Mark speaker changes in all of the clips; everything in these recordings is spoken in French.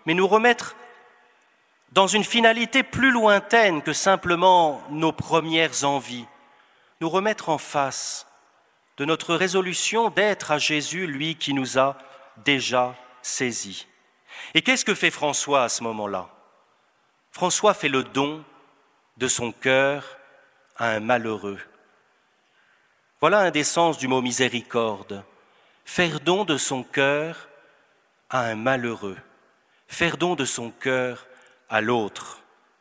Speaker 1: mais nous remettre dans une finalité plus lointaine que simplement nos premières envies, nous remettre en face de notre résolution d'être à Jésus, lui qui nous a déjà saisis. Et qu'est-ce que fait François à ce moment-là ? François fait le don de son cœur à un malheureux. Voilà un des sens du mot miséricorde. Faire don de son cœur à un malheureux. Faire don de son cœur à l'autre.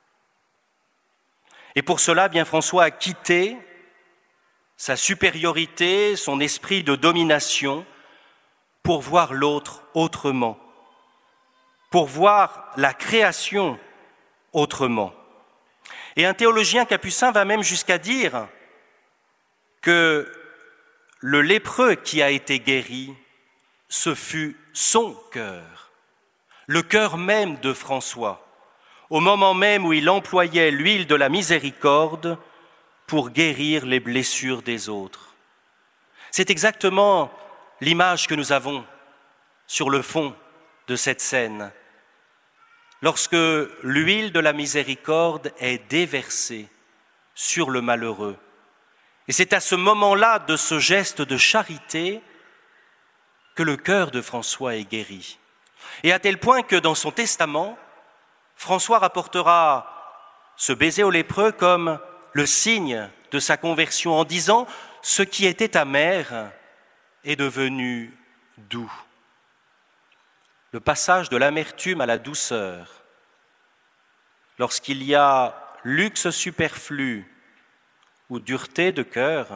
Speaker 1: Et pour cela, bien François a quitté sa supériorité, son esprit de domination, pour voir l'autre autrement, pour voir la création autrement. Et un théologien capucin va même jusqu'à dire que le lépreux qui a été guéri, ce fut son cœur, le cœur même de François, au moment même où il employait l'huile de la miséricorde pour guérir les blessures des autres. C'est exactement l'image que nous avons sur le fond de cette scène. Lorsque l'huile de la miséricorde est déversée sur le malheureux. Et c'est à ce moment-là de ce geste de charité que le cœur de François est guéri. Et à tel point que dans son testament, François rapportera ce baiser au lépreux comme le signe de sa conversion en disant « Ce qui était amer est devenu doux ». Le passage de l'amertume à la douceur, lorsqu'il y a luxe superflu ou dureté de cœur,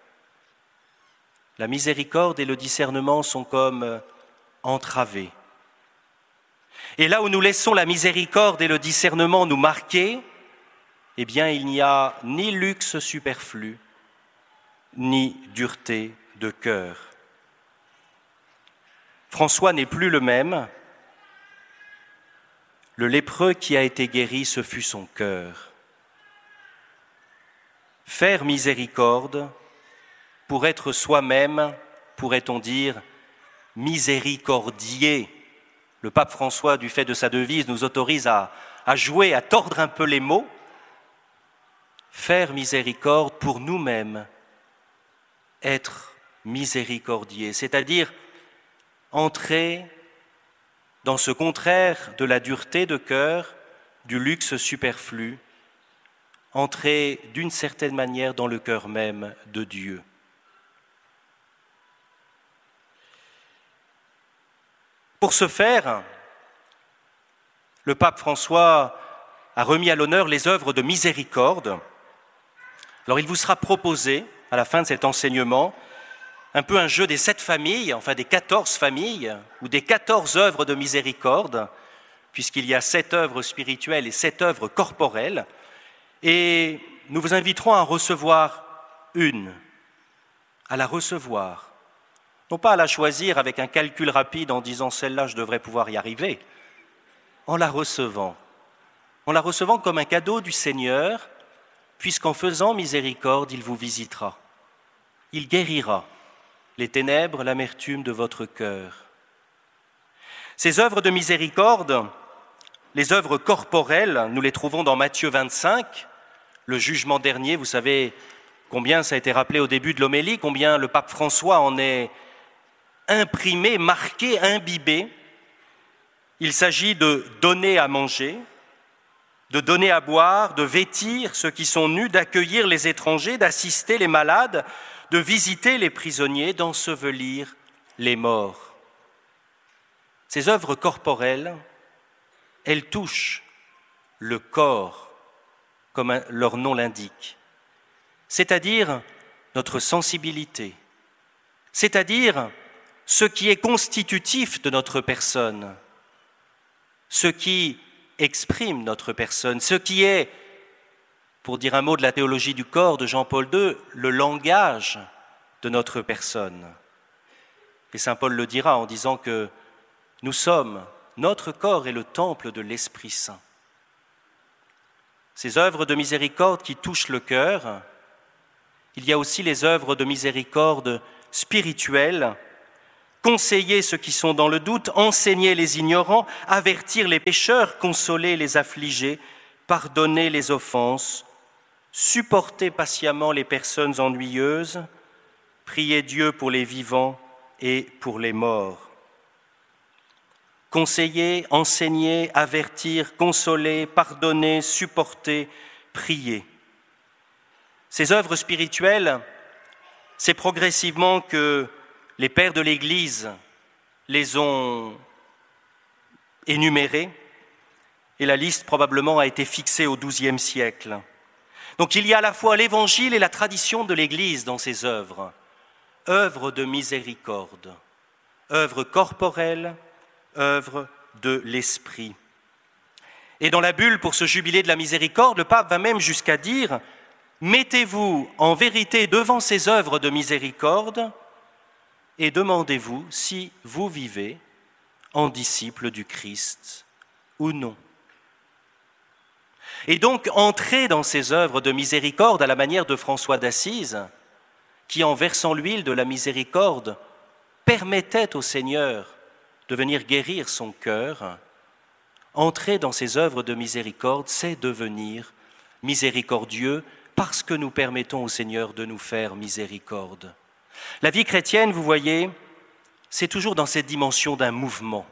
Speaker 1: la miséricorde et le discernement sont comme entravés. Et là où nous laissons la miséricorde et le discernement nous marquer, eh bien, il n'y a ni luxe superflu, ni dureté de cœur. François n'est plus le même. Le lépreux qui a été guéri, ce fut son cœur. Faire miséricorde pour être soi-même, pourrait-on dire, miséricordier. Le pape François, du fait de sa devise, nous autorise à jouer, à tordre un peu les mots. Faire miséricorde pour nous-mêmes, être miséricordier, c'est-à-dire entrer dans ce contraire de la dureté de cœur, du luxe superflu, entrer d'une certaine manière dans le cœur même de Dieu. Pour ce faire, le pape François a remis à l'honneur les œuvres de miséricorde. Alors il vous sera proposé, à la fin de cet enseignement, un peu un jeu des 7 familles, enfin des 14 familles, ou des 14 œuvres de miséricorde, puisqu'il y a 7 œuvres spirituelles et 7 œuvres corporelles. Et nous vous inviterons à en recevoir une, à la recevoir. Non pas à la choisir avec un calcul rapide en disant « celle-là, je devrais pouvoir y arriver », en la recevant comme un cadeau du Seigneur, puisqu'en faisant miséricorde, il vous visitera. Il guérira les ténèbres, l'amertume de votre cœur. Ces œuvres de miséricorde, les œuvres corporelles, nous les trouvons dans Matthieu 25, le jugement dernier. Vous savez combien ça a été rappelé au début de l'homélie, combien le pape François en est imprimé, marqué, imbibé. Il s'agit de donner à manger, de donner à boire, de vêtir ceux qui sont nus, d'accueillir les étrangers, d'assister les malades, de visiter les prisonniers, d'ensevelir les morts. Ces œuvres corporelles, elles touchent le corps, comme leur nom l'indique, c'est-à-dire notre sensibilité, c'est-à-dire ce qui est constitutif de notre personne, ce qui exprime notre personne, ce qui est, pour dire un mot de la théologie du corps de Jean-Paul II, le langage de notre personne. Et saint Paul le dira en disant que nous sommes, notre corps est le temple de l'Esprit Saint. Ces œuvres de miséricorde qui touchent le cœur, il y a aussi les œuvres de miséricorde spirituelles, conseiller ceux qui sont dans le doute, enseigner les ignorants, avertir les pécheurs, consoler les affligés, pardonner les offenses, supporter patiemment les personnes ennuyeuses, prier Dieu pour les vivants et pour les morts. Conseiller, enseigner, avertir, consoler, pardonner, supporter, prier. Ces œuvres spirituelles, c'est progressivement que les pères de l'Église les ont énumérées et la liste probablement a été fixée au XIIe siècle. Donc il y a à la fois l'Évangile et la tradition de l'Église dans ces œuvres. Œuvres de miséricorde, œuvres corporelles, œuvres de l'Esprit. Et dans la bulle pour ce jubilé de la miséricorde, le pape va même jusqu'à dire « Mettez-vous en vérité devant ces œuvres de miséricorde et demandez-vous si vous vivez en disciple du Christ ou non. » Et donc, entrer dans ces œuvres de miséricorde à la manière de François d'Assise, qui, en versant l'huile de la miséricorde, permettait au Seigneur de venir guérir son cœur, entrer dans ces œuvres de miséricorde, c'est devenir miséricordieux parce que nous permettons au Seigneur de nous faire miséricorde. La vie chrétienne, vous voyez, c'est toujours dans cette dimension d'un mouvement.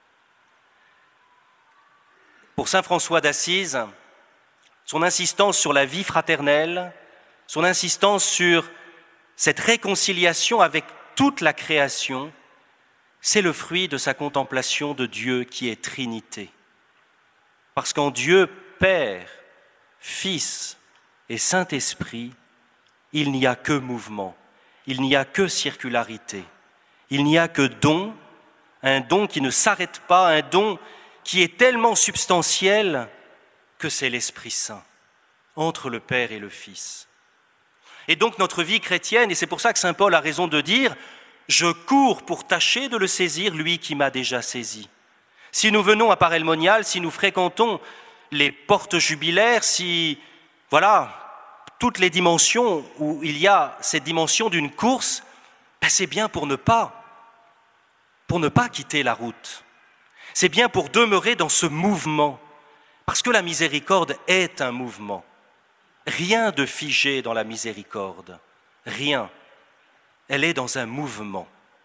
Speaker 1: Pour saint François d'Assise, son insistance sur la vie fraternelle, son insistance sur cette réconciliation avec toute la création, c'est le fruit de sa contemplation de Dieu qui est Trinité. Parce qu'en Dieu, Père, Fils et Saint-Esprit, il n'y a que mouvement, il n'y a que circularité, il n'y a que don, un don qui ne s'arrête pas, un don qui est tellement substantiel que c'est l'Esprit Saint, entre le Père et le Fils. Et donc notre vie chrétienne, et c'est pour ça que saint Paul a raison de dire « Je cours pour tâcher de le saisir, lui qui m'a déjà saisi ». Si nous venons à Parelmonial, si nous fréquentons les portes jubilaires, si, voilà, toutes les dimensions où il y a cette dimension d'une course, ben c'est bien pour ne pas quitter la route. C'est bien pour demeurer dans ce mouvement. Parce que la miséricorde est un mouvement. Rien de figé dans la miséricorde. Rien. Elle est dans un mouvement.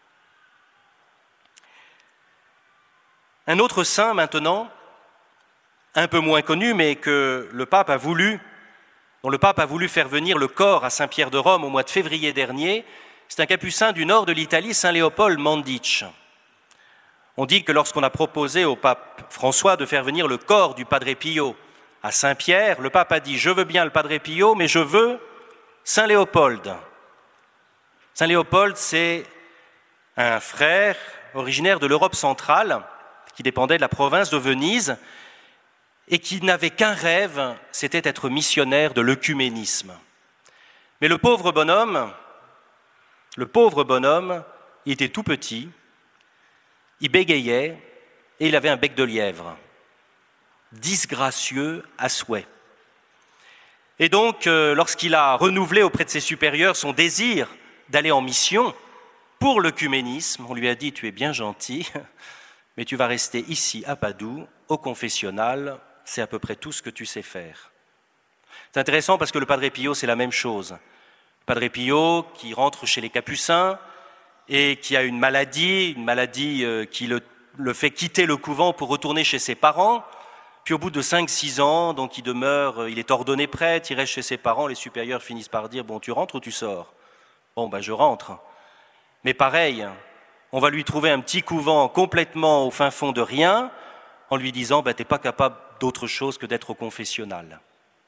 Speaker 1: Un autre saint maintenant, un peu moins connu, mais dont le pape a voulu faire venir le corps à Saint-Pierre de Rome au mois de février dernier, c'est un capucin du nord de l'Italie, saint Léopold Mandic. On dit que lorsqu'on a proposé au pape François de faire venir le corps du Padre Pio à Saint-Pierre, le pape a dit « Je veux bien le Padre Pio, mais je veux Saint Léopold ». Saint Léopold, c'est un frère originaire de l'Europe centrale, qui dépendait de la province de Venise, et qui n'avait qu'un rêve, c'était être missionnaire de l'œcuménisme. Mais le pauvre bonhomme, il était tout petit, il bégayait et il avait un bec de lièvre, disgracieux à souhait. Et donc, lorsqu'il a renouvelé auprès de ses supérieurs son désir d'aller en mission pour l'œcuménisme, on lui a dit « Tu es bien gentil, mais tu vas rester ici à Padoue, au confessionnal, c'est à peu près tout ce que tu sais faire. » C'est intéressant parce que le Padre Pio, c'est la même chose. Le Padre Pio qui rentre chez les Capucins, et qui a une maladie qui le fait quitter le couvent pour retourner chez ses parents. Puis au bout de 5-6 ans, donc il est ordonné prêtre, il reste chez ses parents, les supérieurs finissent par dire « Bon, tu rentres ou tu sors ?» « Bon, je rentre. » Mais pareil, on va lui trouver un petit couvent complètement au fin fond de rien, en lui disant « T'es pas capable d'autre chose que d'être au confessionnal. »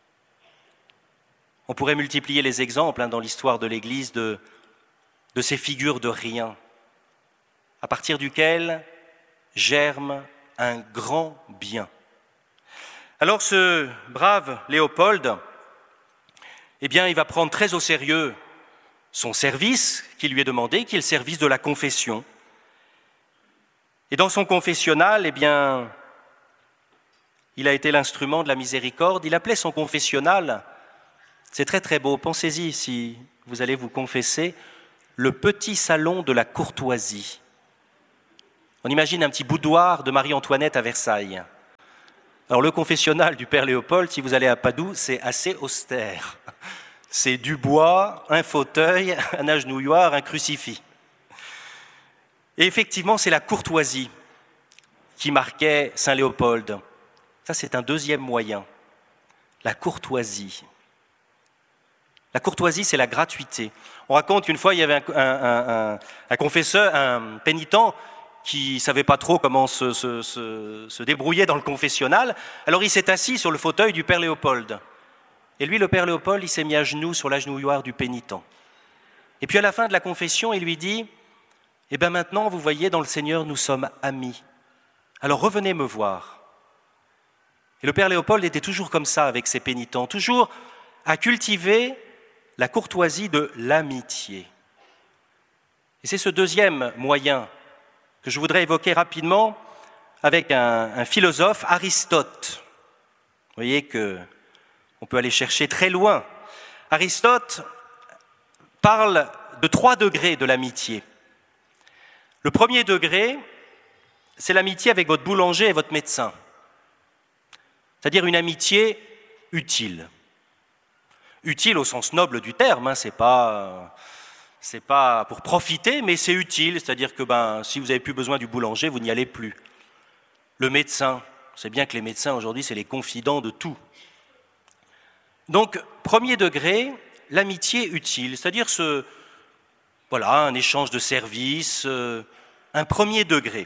Speaker 1: On pourrait multiplier les exemples dans l'histoire de l'Église de ces figures de rien, à partir duquel germe un grand bien. Alors ce brave Léopold, il va prendre très au sérieux son service qui lui est demandé, qui est le service de la confession. Et dans son confessionnal, il a été l'instrument de la miséricorde. Il appelait son confessionnal, c'est très très beau, pensez-y si vous allez vous confesser, le petit salon de la courtoisie. On imagine un petit boudoir de Marie-Antoinette à Versailles. Alors le confessionnal du Père Léopold, si vous allez à Padoue, c'est assez austère. C'est du bois, un fauteuil, un agenouilloir, un crucifix. Et effectivement, c'est la courtoisie qui marquait Saint Léopold. Ça, c'est un deuxième moyen, la courtoisie. La courtoisie, c'est la gratuité. On raconte qu'une fois, il y avait un confesseur, un pénitent, qui ne savait pas trop comment se débrouiller dans le confessionnal. Alors il s'est assis sur le fauteuil du Père Léopold. Et lui, le Père Léopold, il s'est mis à genoux sur l'agenouilloir du pénitent. Et puis à la fin de la confession, il lui dit « Eh bien maintenant, vous voyez, dans le Seigneur, nous sommes amis. Alors revenez me voir. » Et le Père Léopold était toujours comme ça avec ses pénitents, toujours à cultiver la courtoisie de l'amitié. Et c'est ce deuxième moyen que je voudrais évoquer rapidement avec un philosophe, Aristote. Vous voyez qu'on peut aller chercher très loin. Aristote parle de 3 degrés de l'amitié. Le premier degré, c'est l'amitié avec votre boulanger et votre médecin. C'est-à-dire une amitié utile. Utile au sens noble du terme, c'est pas pour profiter, mais c'est utile, c'est-à-dire que si vous n'avez plus besoin du boulanger, vous n'y allez plus. Le médecin, c'est bien que les médecins aujourd'hui, c'est les confidents de tout. Donc, premier degré, l'amitié utile, c'est-à-dire un échange de services, un premier degré.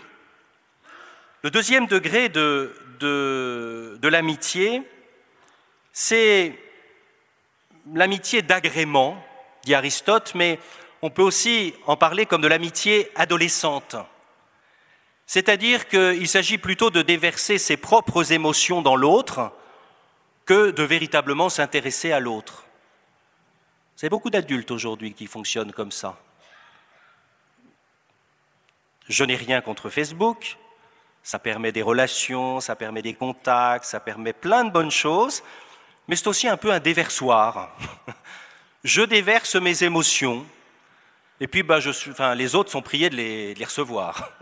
Speaker 1: Le deuxième degré de l'amitié, c'est l'amitié d'agrément, dit Aristote, mais on peut aussi en parler comme de l'amitié adolescente. C'est-à-dire qu'il s'agit plutôt de déverser ses propres émotions dans l'autre que de véritablement s'intéresser à l'autre. C'est beaucoup d'adultes aujourd'hui qui fonctionnent comme ça. Je n'ai rien contre Facebook, ça permet des relations, ça permet des contacts, ça permet plein de bonnes choses, mais c'est aussi un peu un déversoir. Je déverse mes émotions, et puis les autres sont priés de les recevoir.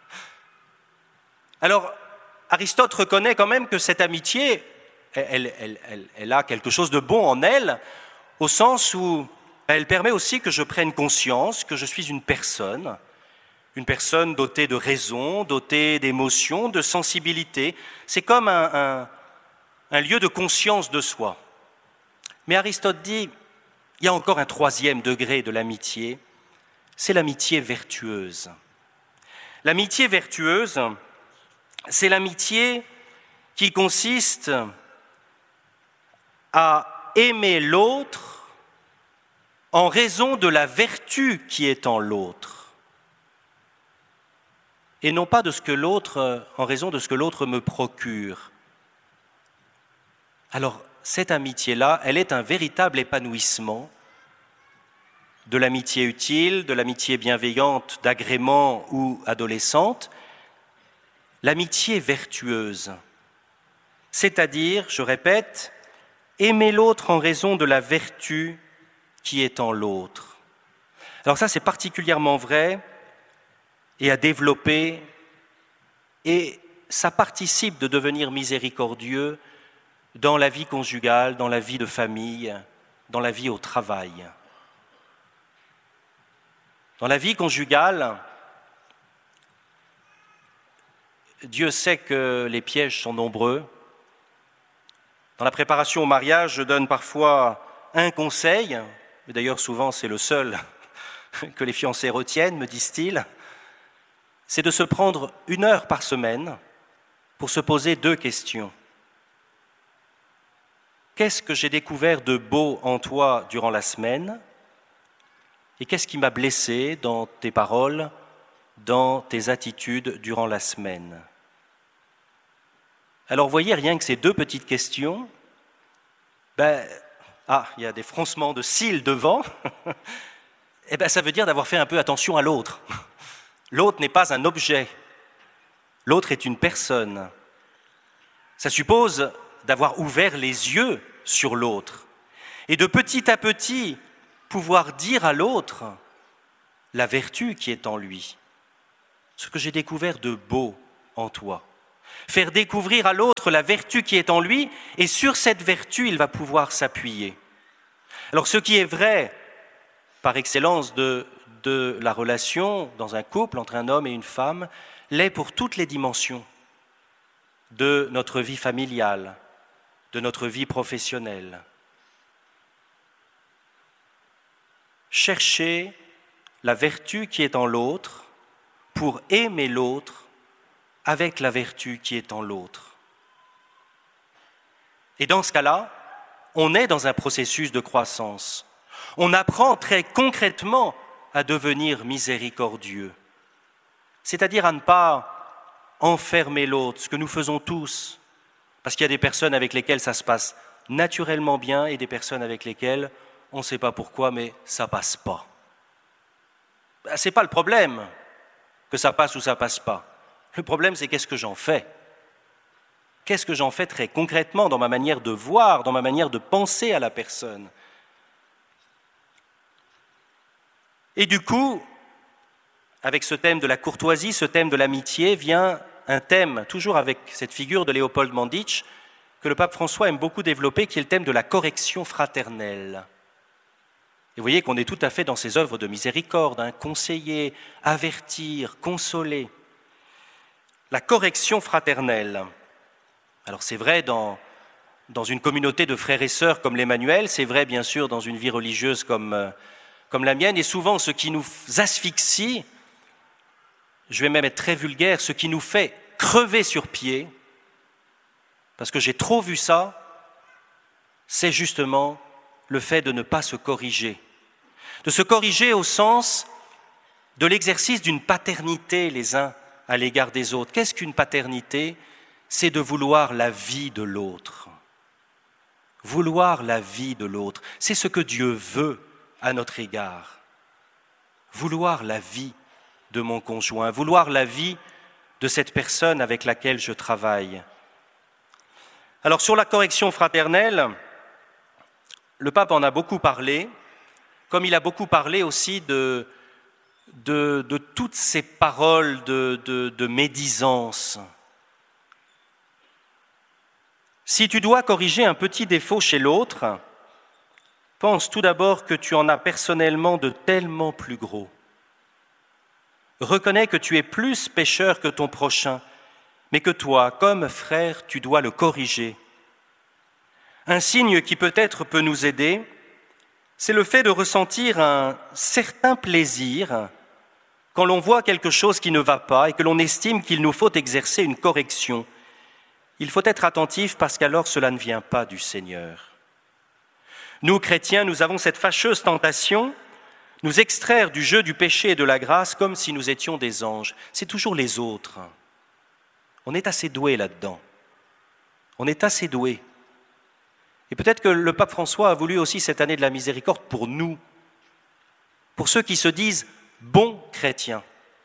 Speaker 1: Alors, Aristote reconnaît quand même que cette amitié, elle a quelque chose de bon en elle, au sens où elle permet aussi que je prenne conscience que je suis une personne dotée de raison, dotée d'émotions, de sensibilité. C'est comme un lieu de conscience de soi. Mais Aristote dit, il y a encore un 3e degré de l'amitié, c'est l'amitié vertueuse. L'amitié vertueuse, c'est l'amitié qui consiste à aimer l'autre en raison de la vertu qui est en l'autre, et non pas en raison de ce que l'autre me procure. Alors, cette amitié-là, elle est un véritable épanouissement de l'amitié utile, de l'amitié bienveillante, d'agrément ou adolescente, l'amitié vertueuse, c'est-à-dire, je répète, aimer l'autre en raison de la vertu qui est en l'autre. Alors ça, c'est particulièrement vrai et à développer, et ça participe de devenir miséricordieux dans la vie conjugale, dans la vie de famille, dans la vie au travail. Dans la vie conjugale, Dieu sait que les pièges sont nombreux. Dans la préparation au mariage, je donne parfois un conseil, et d'ailleurs souvent c'est le seul que les fiancés retiennent, me disent-ils, c'est de se prendre 1 heure par semaine pour se poser 2 questions. Qu'est-ce que j'ai découvert de beau en toi durant la semaine ? Et qu'est-ce qui m'a blessé dans tes paroles, dans tes attitudes durant la semaine ? Alors, vous voyez, rien que ces 2 petites questions, il y a des froncements de cils devant, ça veut dire d'avoir fait un peu attention à l'autre. L'autre n'est pas un objet, l'autre est une personne. Ça suppose d'avoir ouvert les yeux sur l'autre et de petit à petit pouvoir dire à l'autre la vertu qui est en lui. ce que j'ai découvert de beau en toi. Faire découvrir à l'autre la vertu qui est en lui, et sur cette vertu, il va pouvoir s'appuyer. Alors ce qui est vrai, par excellence, de la relation dans un couple entre un homme et une femme, l'est pour toutes les dimensions de notre vie familiale, de notre vie professionnelle. Chercher la vertu qui est en l'autre pour aimer l'autre avec la vertu qui est en l'autre. Et dans ce cas-là, on est dans un processus de croissance. On apprend très concrètement à devenir miséricordieux, c'est-à-dire à ne pas enfermer l'autre, ce que nous faisons tous, parce qu'il y a des personnes avec lesquelles ça se passe naturellement bien et des personnes avec lesquelles on ne sait pas pourquoi, mais ça ne passe pas. Ce n'est pas le problème que ça passe ou ça ne passe pas. Le problème, c'est qu'est-ce que j'en fais ? Qu'est-ce que j'en fais très concrètement dans ma manière de voir, dans ma manière de penser à la personne ? Et du coup, avec ce thème de la courtoisie, ce thème de l'amitié, vient un thème, toujours avec cette figure de Léopold Mandić, que le pape François aime beaucoup développer, qui est le thème de la correction fraternelle. Et vous voyez qu'on est tout à fait dans ces œuvres de miséricorde, conseiller, avertir, consoler. La correction fraternelle. Alors c'est vrai dans une communauté de frères et sœurs comme l'Emmanuel, c'est vrai bien sûr dans une vie religieuse comme la mienne, et souvent ce qui nous asphyxie, je vais même être très vulgaire, ce qui nous fait crever sur pied, parce que j'ai trop vu ça, c'est justement le fait de ne pas se corriger. De se corriger au sens de l'exercice d'une paternité les uns à l'égard des autres. Qu'est-ce qu'une paternité ? C'est de vouloir la vie de l'autre. Vouloir la vie de l'autre, c'est ce que Dieu veut à notre égard. Vouloir la vie de mon conjoint, vouloir la vie de cette personne avec laquelle je travaille. Alors sur la correction fraternelle, le pape en a beaucoup parlé, comme il a beaucoup parlé aussi de toutes ces paroles de médisance. Si tu dois corriger un petit défaut chez l'autre, pense tout d'abord que tu en as personnellement de tellement plus gros. Reconnais que tu es plus pécheur que ton prochain, mais que toi, comme frère, tu dois le corriger. Un signe qui peut-être peut nous aider, c'est le fait de ressentir un certain plaisir quand l'on voit quelque chose qui ne va pas et que l'on estime qu'il nous faut exercer une correction. Il faut être attentif parce qu'alors cela ne vient pas du Seigneur. Nous, chrétiens, nous avons cette fâcheuse tentation, nous extraire du jeu du péché et de la grâce comme si nous étions des anges. C'est toujours les autres. On est assez doués là-dedans. On est assez doués. Et peut-être que le pape François a voulu aussi cette année de la miséricorde pour nous, pour ceux qui se disent bons chrétiens.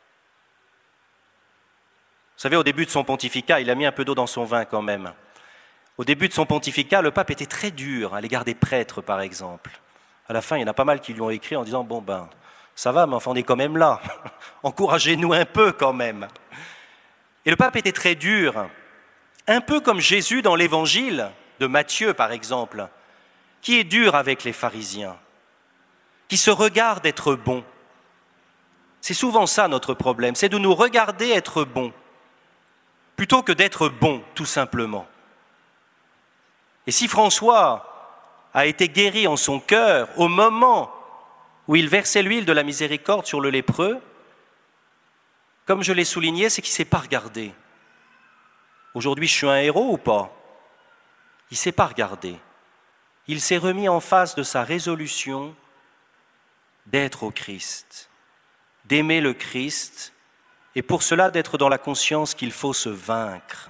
Speaker 1: Vous savez, au début de son pontificat, il a mis un peu d'eau dans son vin quand même. Au début de son pontificat, le pape était très dur à l'égard des prêtres, par exemple. À la fin, il y en a pas mal qui lui ont écrit en disant « Bon ben, ça va, mais enfin, on est quand même là. Encouragez-nous un peu quand même. » Et le pape était très dur, un peu comme Jésus dans l'évangile de Matthieu, par exemple, qui est dur avec les pharisiens, qui se regardent être bons. C'est souvent ça notre problème, c'est de nous regarder être bons, plutôt que d'être bons, tout simplement. Et si François a été guéri en son cœur au moment où il versait l'huile de la miséricorde sur le lépreux, comme je l'ai souligné, c'est qu'il ne s'est pas regardé. Aujourd'hui, je suis un héros ou pas ? Il ne s'est pas regardé. Il s'est remis en face de sa résolution d'être au Christ, d'aimer le Christ, et pour cela d'être dans la conscience qu'il faut se vaincre.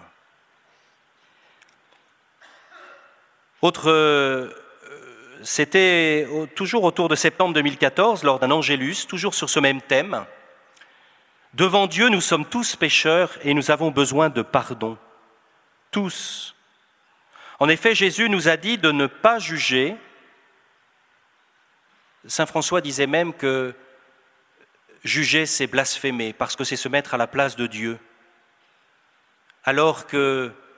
Speaker 1: C'était toujours autour de septembre 2014, lors d'un Angélus, toujours sur ce même thème. Devant Dieu, nous sommes tous pécheurs et nous avons besoin de pardon. Tous. En effet, Jésus nous a dit de ne pas juger. Saint François disait même que juger, c'est blasphémer, parce que c'est se mettre à la place de Dieu. Alors que